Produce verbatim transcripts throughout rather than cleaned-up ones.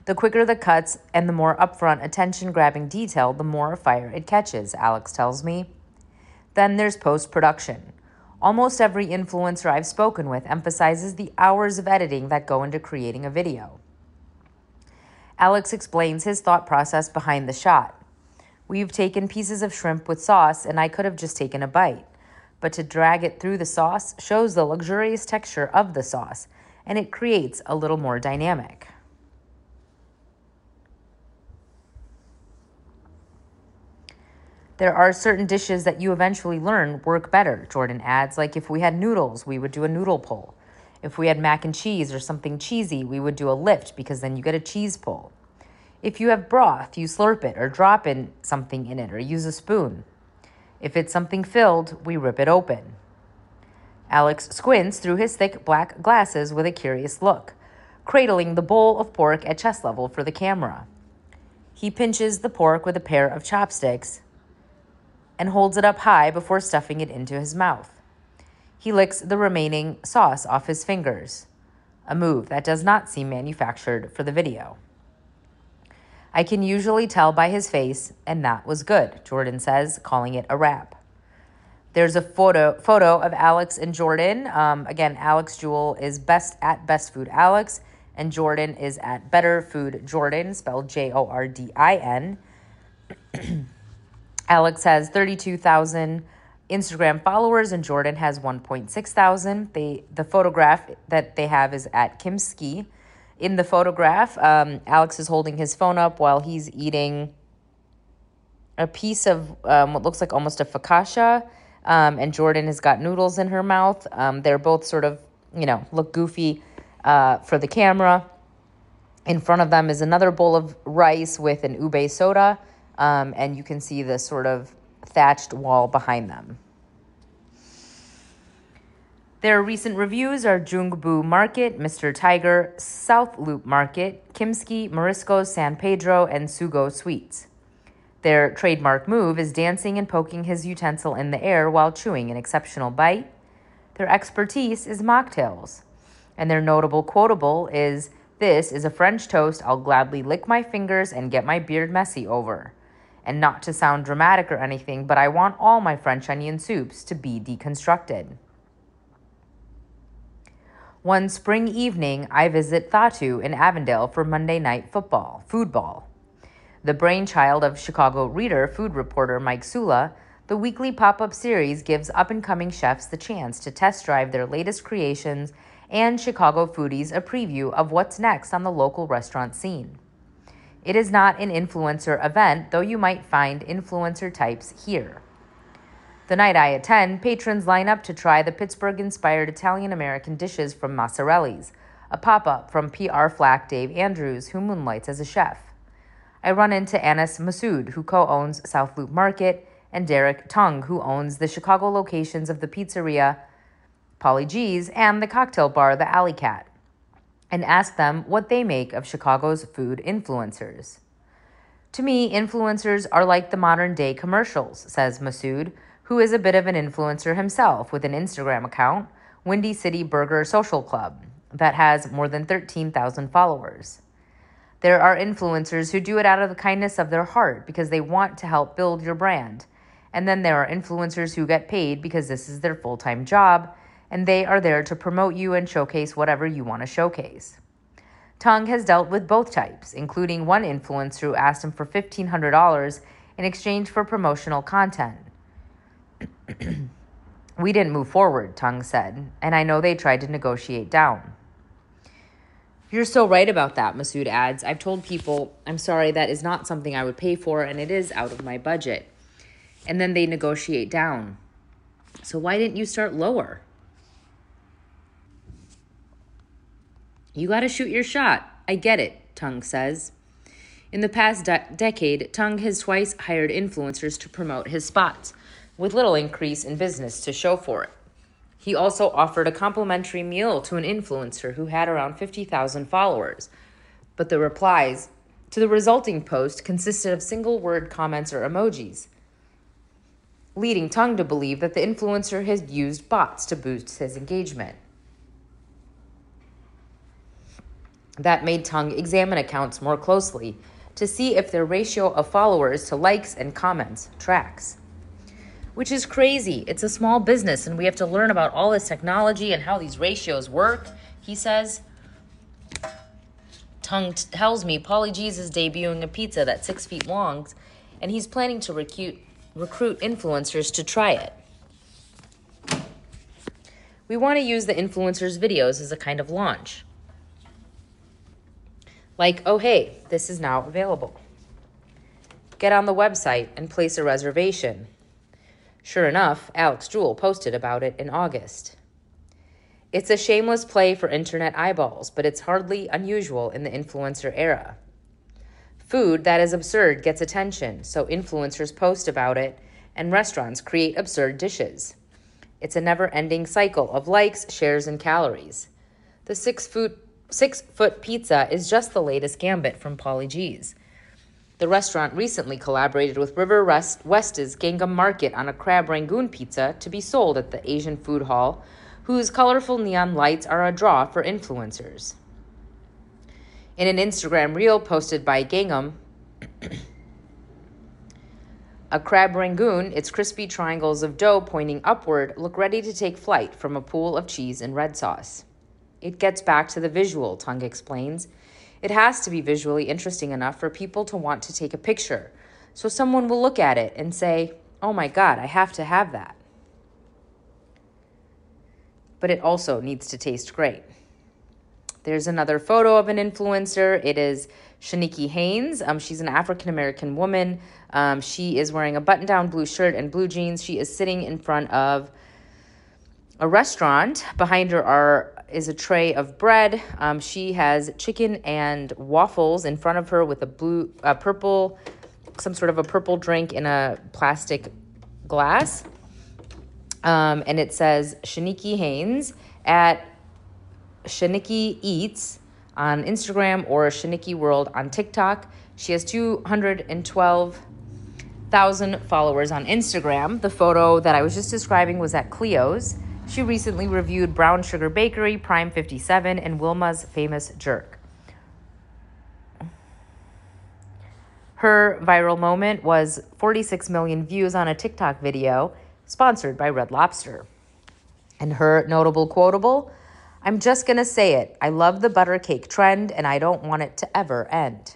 The quicker the cuts and the more upfront attention-grabbing detail, the more fire it catches, Alex tells me. Then there's post-production. Almost every influencer I've spoken with emphasizes the hours of editing that go into creating a video. Alex explains his thought process behind the shot. We've taken pieces of shrimp with sauce, and I could have just taken a bite. But to drag it through the sauce shows the luxurious texture of the sauce, and it creates a little more dynamic. There are certain dishes that you eventually learn work better, Jordan adds, like if we had noodles, we would do a noodle pull. If we had mac and cheese or something cheesy, we would do a lift because then you get a cheese pull. If you have broth, you slurp it or drop in something in it or use a spoon. If it's something filled, we rip it open. Alex squints through his thick black glasses with a curious look, cradling the bowl of pork at chest level for the camera. He pinches the pork with a pair of chopsticks and holds it up high before stuffing it into his mouth. He licks the remaining sauce off his fingers, a move that does not seem manufactured for the video. I can usually tell by his face, and that was good, Jordan says, calling it a wrap. There's a photo photo of Alex and Jordan. Um, again, Alex Jewell is best at Best Food Alex, and Jordan is at Better Food Jordan, spelled J O R D I N. Alex has thirty-two thousand Instagram followers and Jordan has one point six thousand. They the photograph that they have is at Kimski. In the photograph, um, Alex is holding his phone up while he's eating a piece of um, what looks like almost a focaccia, um, and Jordan has got noodles in her mouth. Um, they're both sort of, you know, look goofy uh, for the camera. In front of them is another bowl of rice with an ube soda. Um, and you can see the sort of thatched wall behind them. Their recent reviews are Jungbu Market, Mister Tiger, South Loop Market, Kimski, Morisco's San Pedro, and Sugo Sweets. Their trademark move is dancing and poking his utensil in the air while chewing an exceptional bite. Their expertise is mocktails. And their notable quotable is, "This is a French toast I'll gladly lick my fingers and get my beard messy over." And not to sound dramatic or anything, but I want all my French onion soups to be deconstructed. One spring evening, I visit Thatu in Avondale for Monday Night Football, Foodball. The brainchild of Chicago Reader food reporter Mike Sula, the weekly pop-up series gives up-and-coming chefs the chance to test drive their latest creations and Chicago foodies a preview of what's next on the local restaurant scene. It is not an influencer event, though you might find influencer types here. The night I attend, patrons line up to try the Pittsburgh-inspired Italian-American dishes from Massarelli's, a pop-up from P R flack Dave Andrews, who moonlights as a chef. I run into Anas Masood, who co-owns South Loop Market, and Derek Tung, who owns the Chicago locations of the pizzeria Polly G's and the cocktail bar The Alley Cat, and ask them what they make of Chicago's food influencers. To me, influencers are like the modern-day commercials, says Masood, who is a bit of an influencer himself with an Instagram account, Windy City Burger Social Club, that has more than thirteen thousand followers. There are influencers who do it out of the kindness of their heart because they want to help build your brand. And then there are influencers who get paid because this is their full-time job, and they are there to promote you and showcase whatever you want to showcase. Tung has dealt with both types, including one influencer who asked him for fifteen hundred dollars in exchange for promotional content. We didn't move forward, Tung said, and I know they tried to negotiate down. You're so right about that, Masood adds. I've told people, I'm sorry, that is not something I would pay for, and it is out of my budget. And then they negotiate down. So why didn't you start lower? You got to shoot your shot. I get it, Tung says. In the past de- decade, Tung has twice hired influencers to promote his spots, with little increase in business to show for it. He also offered a complimentary meal to an influencer who had around fifty thousand followers, but the replies to the resulting post consisted of single-word comments or emojis, leading Tung to believe that the influencer had used bots to boost his engagement. That made Tung examine accounts more closely to see if their ratio of followers to likes and comments tracks. Which is crazy. It's a small business and we have to learn about all this technology and how these ratios work, he says. Tung t- tells me Pauly G's is debuting a pizza that's six feet long and he's planning to recruit, recruit influencers to try it. We want to use the influencers' videos as a kind of launch. Like, oh hey, this is now available. Get on the website and place a reservation. Sure enough, Alex Jewell posted about it in August. It's a shameless play for internet eyeballs, but it's hardly unusual in the influencer era. Food that is absurd gets attention, so influencers post about it, and restaurants create absurd dishes. It's a never-ending cycle of likes, shares, and calories. The six-foot six-foot pizza is just the latest gambit from Pauly G's. The restaurant recently collaborated with River West, West's Gangnam Market on a crab rangoon pizza to be sold at the Asian food hall, whose colorful neon lights are a draw for influencers. In an Instagram reel posted by Gangnam, a crab rangoon, its crispy triangles of dough pointing upward, look ready to take flight from a pool of cheese and red sauce. It gets back to the visual, Tung explains. It has to be visually interesting enough for people to want to take a picture, so someone will look at it and say, oh my God, I have to have that. But it also needs to taste great. There's another photo of an influencer. It is Shaniki Haynes. Um, she's an African-American woman. Um, she is wearing a button-down blue shirt and blue jeans. She is sitting in front of a restaurant. Behind her are is a tray of bread. Um, she has chicken and waffles in front of her with a blue, a purple, some sort of a purple drink in a plastic glass. Um, and it says Shaniki Haynes at Shaniki Eats on Instagram or Shaniki World on TikTok. She has two hundred twelve thousand followers on Instagram. The photo that I was just describing was at Cleo's. She recently reviewed Brown Sugar Bakery, Prime fifty-seven, and Wilma's Famous Jerk. Her viral moment was forty-six million views on a TikTok video sponsored by Red Lobster. And her notable quotable, I'm just going to say it. I love the butter cake trend, and I don't want it to ever end.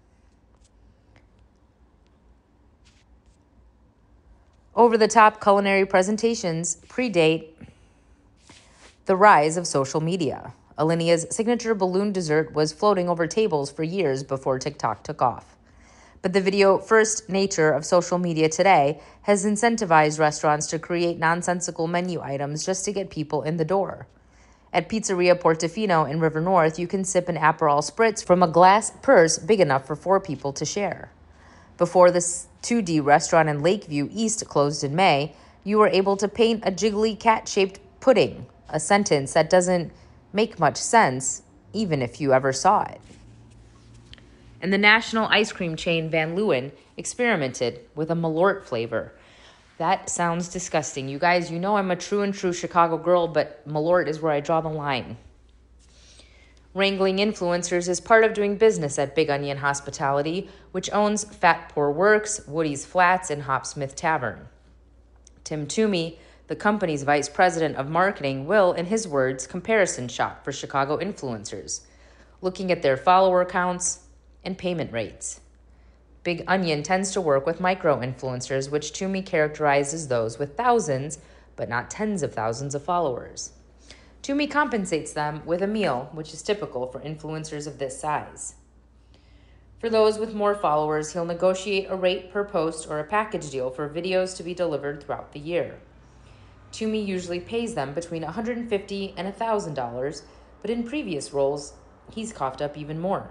Over-the-top culinary presentations predate the rise of social media. Alinia's signature balloon dessert was floating over tables for years before TikTok took off. But the video-first nature of social media today has incentivized restaurants to create nonsensical menu items just to get people in the door. At Pizzeria Portofino in River North, you can sip an Aperol Spritz from a glass purse big enough for four people to share. Before this two D restaurant in Lakeview East closed in May, you were able to paint a jiggly cat-shaped pudding, a sentence that doesn't make much sense, even if you ever saw it. And the national ice cream chain Van Leeuwen experimented with a Malort flavor. That sounds disgusting. You guys, you know I'm a true and true Chicago girl, but Malort is where I draw the line. Wrangling influencers is part of doing business at Big Onion Hospitality, which owns Fat Poor Works, Woody's Flats, and Hopsmith Tavern. Tim Toomey, the company's vice president of marketing, will, in his words, comparison shop for Chicago influencers, looking at their follower counts and payment rates. Big Onion tends to work with micro-influencers, which Toomey characterizes those with thousands, but not tens of thousands of followers. Toomey compensates them with a meal, which is typical for influencers of this size. For those with more followers, he'll negotiate a rate per post or a package deal for videos to be delivered throughout the year. Toomey usually pays them between one hundred fifty dollars and one thousand dollars, but in previous roles, he's coughed up even more.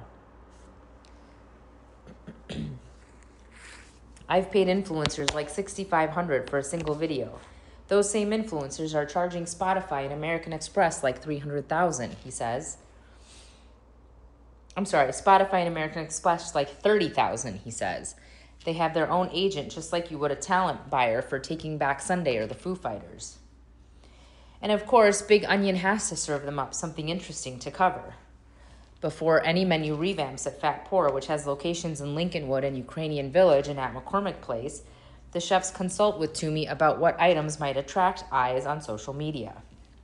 I've paid influencers like six thousand five hundred dollars for a single video. Those same influencers are charging Spotify and American Express like three hundred thousand dollars, he says. I'm sorry, Spotify and American Express like thirty thousand dollars, he says. They have their own agent, just like you would a talent buyer for Taking Back Sunday or the Foo Fighters. And of course, Big Onion has to serve them up something interesting to cover. Before any menu revamps at Fat Poor, which has locations in Lincolnwood and Ukrainian Village and at McCormick Place, the chefs consult with Toomey about what items might attract eyes on social media.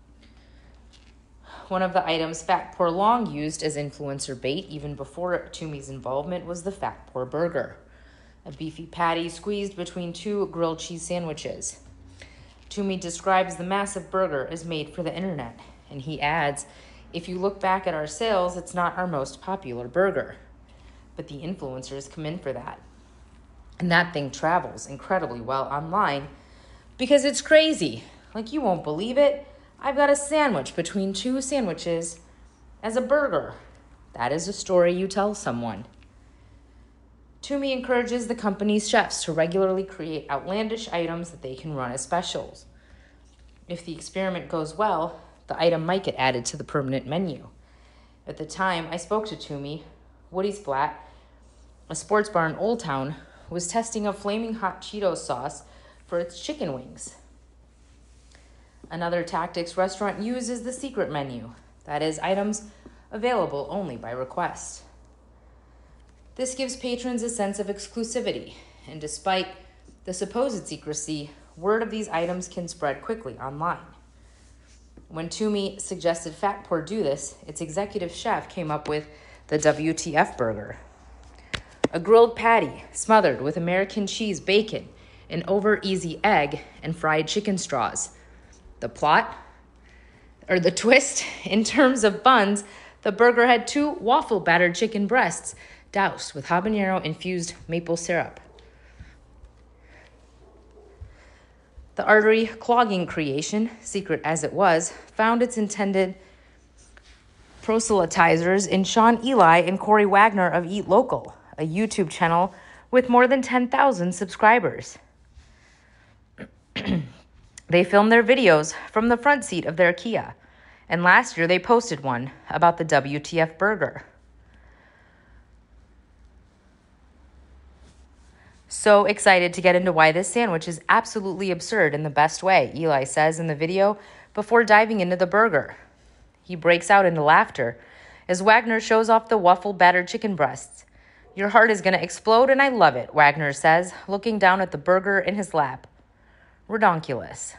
One of the items Fat Poor long used as influencer bait, even before Toomey's involvement, was the Fat Poor Burger, a beefy patty squeezed between two grilled cheese sandwiches. Toomey describes the massive burger as made for the internet, and he adds, "If you look back at our sales, it's not our most popular burger. But the influencers come in for that. And that thing travels incredibly well online because it's crazy. Like, you won't believe it. I've got a sandwich between two sandwiches as a burger. That is a story you tell someone." Toomey encourages the company's chefs to regularly create outlandish items that they can run as specials. If the experiment goes well, the item might get added to the permanent menu. At the time I spoke to Toomey, Woody's Flat, a sports bar in Old Town, was testing a flaming hot Cheetos sauce for its chicken wings. Another tactics restaurant uses is the secret menu, that is, items available only by request. This gives patrons a sense of exclusivity, and despite the supposed secrecy, word of these items can spread quickly online. When Toomey suggested Fat Poor do this, its executive chef came up with the W T F burger. A grilled patty smothered with American cheese, bacon, an over-easy egg, and fried chicken straws. The plot, or the twist, in terms of buns, the burger had two waffle-battered chicken breasts doused with habanero-infused maple syrup. The artery-clogging creation, secret as it was, found its intended proselytizers in Sean Eli and Corey Wagner of Eat Local, a YouTube channel with more than ten thousand subscribers. They filmed their videos from the front seat of their Kia, and last year they posted one about the W T F burger. So excited to get into why this sandwich is absolutely absurd in the best way, Eli says in the video before diving into the burger. He breaks out into laughter as Wagner shows off the waffle-battered chicken breasts. "Your heart is going to explode, and I love it," Wagner says, looking down at the burger in his lap. Redonkulous.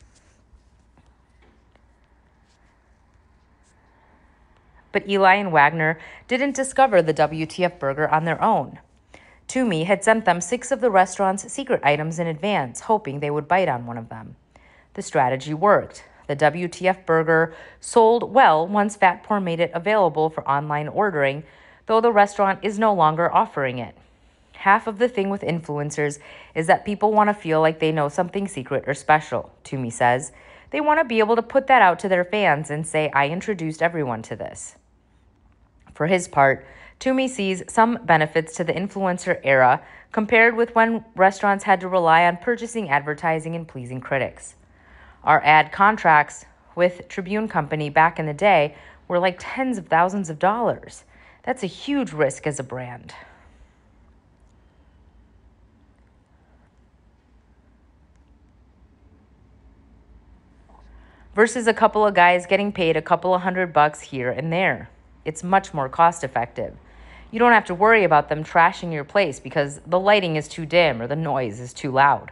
But Eli and Wagner didn't discover the W T F burger on their own. Toomey had sent them six of the restaurant's secret items in advance, hoping they would bite on one of them. The strategy worked. The W T F burger sold well once Fat Poor made it available for online ordering, though the restaurant is no longer offering it. Half of the thing with influencers is that people want to feel like they know something secret or special, Toomey says. They want to be able to put that out to their fans and say, "I introduced everyone to this." For his part, Toomey sees some benefits to the influencer era compared with when restaurants had to rely on purchasing advertising and pleasing critics. Our ad contracts with Tribune Company back in the day were like tens of thousands of dollars. That's a huge risk as a brand. Versus a couple of guys getting paid a couple of hundred bucks here and there. It's much more cost effective. You don't have to worry about them trashing your place because the lighting is too dim or the noise is too loud.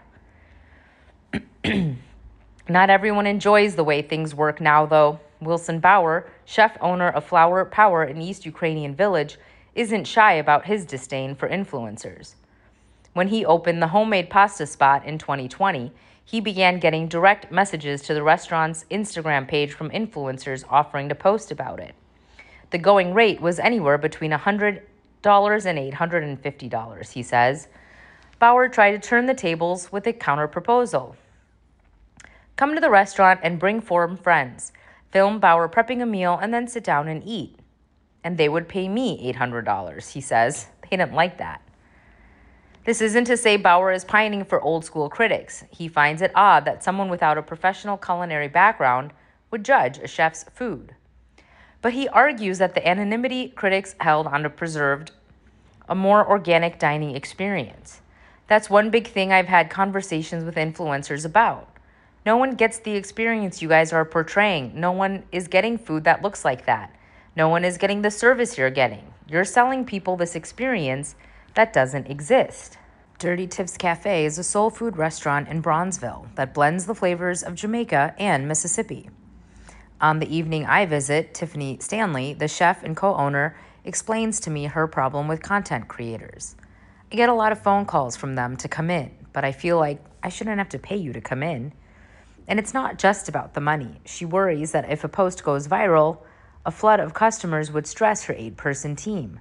Not everyone enjoys the way things work now, though. Wilson Bauer, chef owner of Flower Power in East Ukrainian Village, isn't shy about his disdain for influencers. When he opened the homemade pasta spot in twenty twenty, he began getting direct messages to the restaurant's Instagram page from influencers offering to post about it. The going rate was anywhere between one hundred dollars and eight hundred fifty dollars, he says. Bauer tried to turn the tables with a counter-proposal. Come to the restaurant and bring four friends. Film Bauer prepping a meal and then sit down and eat. And they would pay me eight hundred dollars, he says. They didn't like that. This isn't to say Bauer is pining for old-school critics. He finds it odd that someone without a professional culinary background would judge a chef's food. But he argues that the anonymity critics held on to preserved a more organic dining experience. That's one big thing I've had conversations with influencers about. No one gets the experience you guys are portraying. No one is getting food that looks like that. No one is getting the service you're getting. You're selling people this experience that doesn't exist. Dirty Tips Cafe is a soul food restaurant in Bronzeville that blends the flavors of Jamaica and Mississippi. On the evening I visit, Tiffany Stanley, the chef and co-owner, explains to me her problem with content creators. I get a lot of phone calls from them to come in, but I feel like I shouldn't have to pay you to come in. And it's not just about the money. She worries that if a post goes viral, a flood of customers would stress her eight-person team.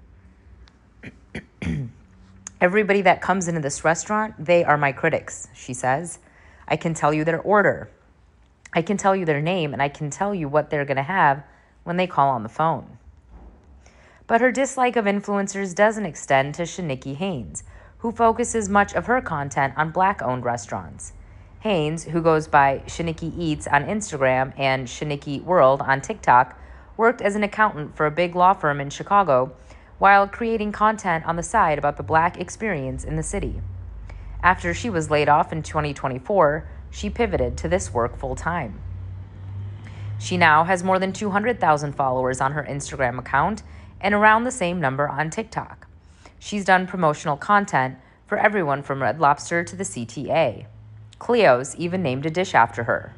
Everybody that comes into this restaurant, they are my critics, she says. I can tell you their order. I can tell you their name, and I can tell you what they're going to have when they call on the phone. But her dislike of influencers doesn't extend to Shaniki Haynes, who focuses much of her content on Black-owned restaurants. Haynes, who goes by Shaniki Eats on Instagram and Shaniki World on TikTok, worked as an accountant for a big law firm in Chicago while creating content on the side about the Black experience in the city. After she was laid off in twenty twenty-four, she pivoted to this work full-time. She now has more than two hundred thousand followers on her Instagram account and around the same number on TikTok. She's done promotional content for everyone from Red Lobster to the C T A. Cleo's even named a dish after her.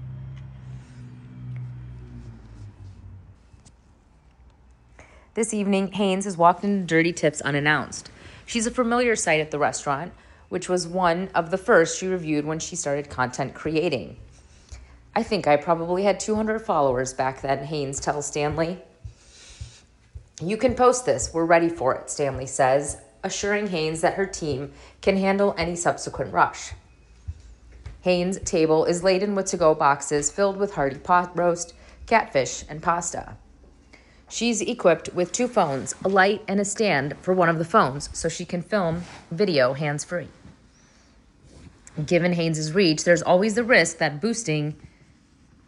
This evening, Haynes has walked into Dirty Tips unannounced. She's a familiar sight at the restaurant, which was one of the first she reviewed when she started content creating. I think I probably had two hundred followers back then, Haynes tells Stanley. You can post this. We're ready for it, Stanley says, assuring Haynes that her team can handle any subsequent rush. Haynes' table is laden with to-go boxes filled with hearty pot roast, catfish, and pasta. She's equipped with two phones, a light and a stand for one of the phones, so she can film video hands-free. Given Haynes' reach, there's always the risk that boosting